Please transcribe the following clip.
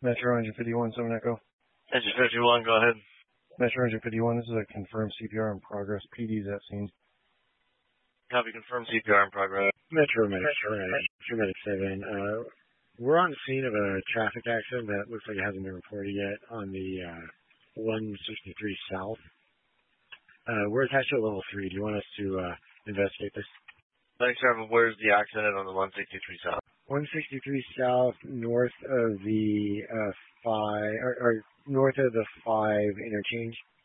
Metro Engine 51, 7 Echo. Engine 51, go ahead. Metro Engine 51, this is a confirmed CPR in progress. PD's at scene. Copy, confirmed CPR in progress. Metro Medic 7. We're on the scene of a traffic accident that looks like it hasn't been reported yet on the 163 South. We're attached to a level 3. Do you want us to investigate this? Thanks, sir. Where's the accident on the 163 South? 163 South, north of the north of the 5 interchange.